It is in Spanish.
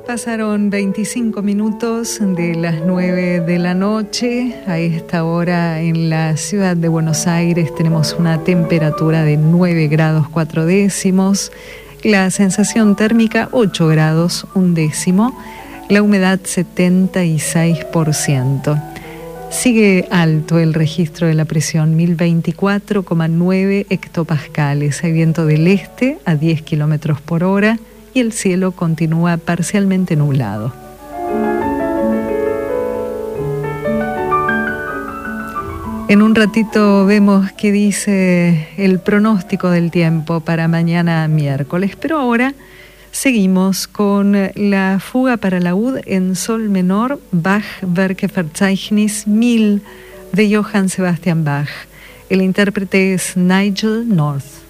Pasaron 25 minutos de las 9 de la noche. A esta hora en la ciudad de Buenos Aires tenemos una temperatura de 9 grados 4 décimos. La sensación térmica 8 grados 1 décimo. La humedad 76%. Sigue alto el registro de la presión, 1024,9 hectopascales. Hay viento del este a 10 kilómetros por hora. Y el cielo continúa parcialmente nublado. En un ratito vemos qué dice el pronóstico del tiempo para mañana miércoles, pero ahora seguimos con la fuga para laúd en sol menor, Bach Werkverzeichnis 1000 de Johann Sebastian Bach. El intérprete es Nigel North.